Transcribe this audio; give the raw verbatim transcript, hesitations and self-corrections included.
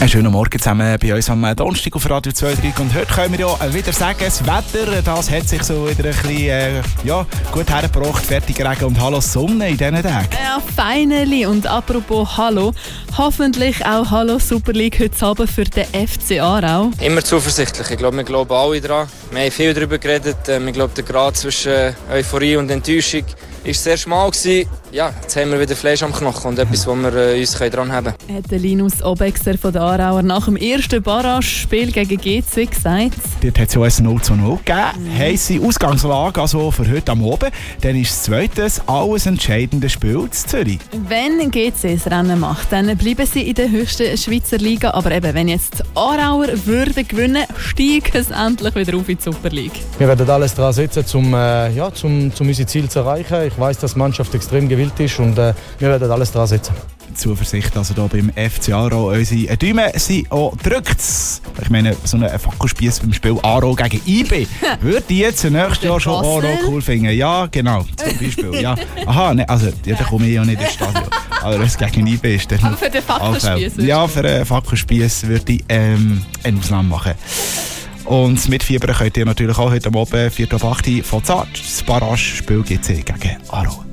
Einen schönen Morgen zusammen bei uns am Donnerstag auf Radio zwei Komma drei. Und heute können wir ja wieder sagen, das Wetter, das hat sich so wieder ein bisschen äh, ja, gut hergebracht. Fertiger Regen und Hallo Sonne in diesen Tagen. Ja, feineli. Und apropos Hallo, hoffentlich auch Hallo Super League heute Abend für den F C Aarau. Immer zuversichtlich. Ich glaube, wir glauben alle daran. Wir haben viel darüber geredet. Wir glauben, der Grad zwischen Euphorie und Enttäuschung war sehr schmal gewesen. Ja, jetzt haben wir wieder Fleisch am Knochen und etwas, wo wir äh, uns dran haben können. Hat der Linus Obexer von den Aarauer nach dem ersten Barrage-Spiel gegen G C gesagt. Dort hat es ja ein null zu null gegeben. Mhm. Heisse Ausgangslage also für heute am Abend. Dann ist das zweite, alles entscheidende Spiel in Zürich. Wenn G C das Rennen macht, dann bleiben sie in der höchsten Schweizer Liga. Aber eben, wenn jetzt die Aarauer würden gewinnen, steigen es endlich wieder auf in die Super League. Wir werden alles daran setzen, um, äh, ja, zum, zum unser Ziel zu erreichen. Ich weiss, dass die Mannschaft extrem gewillt ist und äh, wir werden alles daran setzen. Zuversicht, also hier beim F C Aarau. Unsere Däume sind auch gedrückt. Ich meine, so ein Fackelspiess beim Spiel Aarau gegen I B würde ich jetzt nächstes Jahr schon auch noch cool finden. Ja, genau, zum Beispiel. Ja. Aha, ne, also ja, da komme ich ja nicht ins Stadion. Aber wenn es gegen I B ist, dann... Aber für den Fackelspiess? Ja, für den Fackelspiess würde ich ähm, eine Ausnahme machen. Und mitfiebern könnt ihr natürlich auch heute Abend vier Uhr acht Uhr von Zart. Das Barrage-Spiel G C gegen Aarau.